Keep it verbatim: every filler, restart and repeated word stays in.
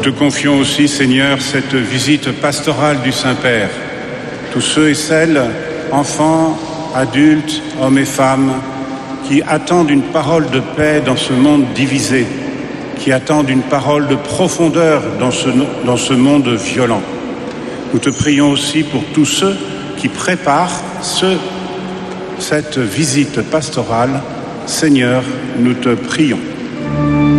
te confions aussi, Seigneur, cette visite pastorale du Saint-Père. Tous ceux et celles, enfants, adultes, hommes et femmes, qui attendent une parole de paix dans ce monde divisé, qui attendent une parole de profondeur dans ce, dans ce monde violent. Nous te prions aussi pour tous ceux qui préparent ce, cette visite pastorale. Seigneur, nous te prions.